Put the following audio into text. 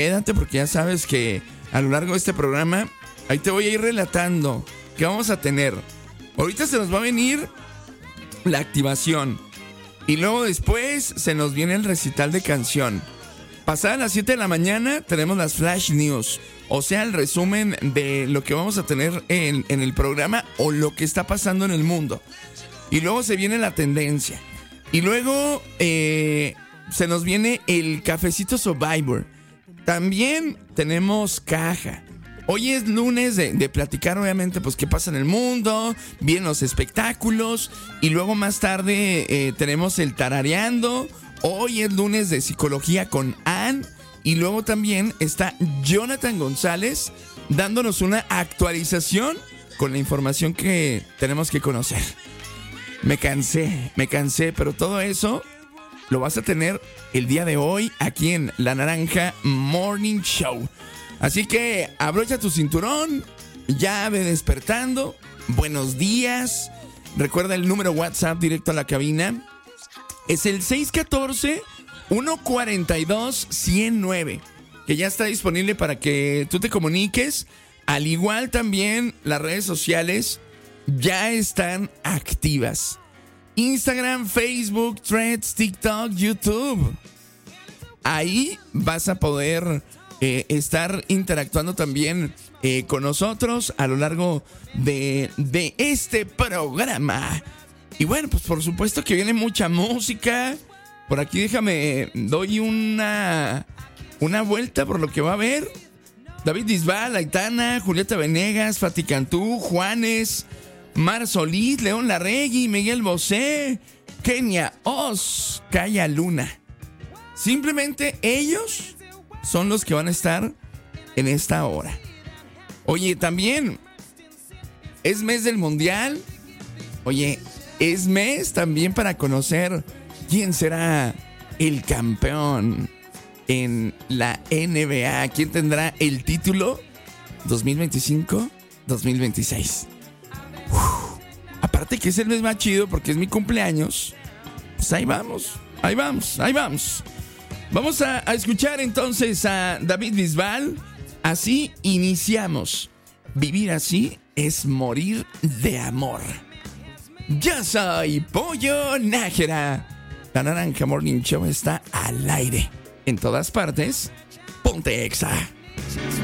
quédate porque ya sabes que a lo largo de este programa ahí te voy a ir relatando qué vamos a tener. Ahorita se nos va a venir la activación y luego después se nos viene el recital de canción. Pasadas las 7 de la mañana tenemos las Flash News, o sea, el resumen de lo que vamos a tener en el programa o lo que está pasando en el mundo. Y luego se viene la tendencia. Y luego se nos viene el cafecito Survivor. También tenemos caja. Hoy es lunes de platicar, obviamente, pues qué pasa en el mundo, vienen los espectáculos y luego más tarde tenemos el tarareando. Hoy es lunes de psicología con Ann y luego también está Jonathan González dándonos una actualización con la información que tenemos que conocer. Me cansé, pero todo eso lo vas a tener el día de hoy aquí en La Naranja Morning Show. Así que abrocha tu cinturón, ya ve despertando. Buenos días. Recuerda el número WhatsApp directo a la cabina. Es el 614-142-109, que ya está disponible para que tú te comuniques. Al igual también las redes sociales ya están activas. Instagram, Facebook, Threads, TikTok, YouTube. Ahí vas a poder estar interactuando también con nosotros a lo largo de este programa. Y bueno, pues por supuesto que viene mucha música. Por aquí doy una vuelta por lo que va a haber. David Bisbal, Aitana, Julieta Venegas, Fati Cantú, Juanes, Mar Solís, León Larregui, Miguel Bosé, Kenia Oz, Calla Luna. Simplemente ellos son los que van a estar en esta hora. Oye, también es mes del Mundial. Oye, es mes también para conocer quién será el campeón en la NBA. ¿Quién tendrá el título 2025-2026? Aparte que es el mes más chido porque es mi cumpleaños. Pues ahí vamos. Vamos a escuchar entonces a David Bisbal. Así iniciamos. Vivir así es morir de amor. Yo soy Pollo Nájera. La Naranja Morning Show está al aire. En todas partes, ponte Exa.